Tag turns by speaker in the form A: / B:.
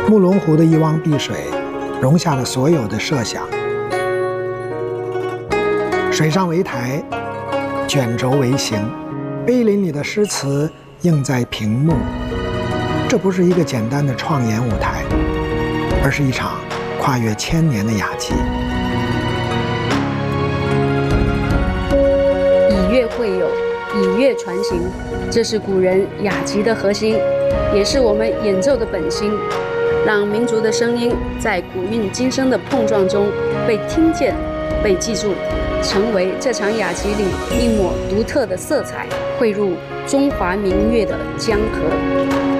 A: 木龙湖的一汪碧水，容下了所有的设想。水上为台，卷轴为形，碑林里的诗词映在屏幕。这不是一个简单的创演舞台，而是一场跨越千年的雅集。
B: 以乐会友，以乐传情，这是古人雅集的核心，也是我们演奏的本心。让民族的声音在古韵今生的碰撞中被听见、被记住，成为这场雅集里一抹独特的色彩，汇入中华民乐的江河。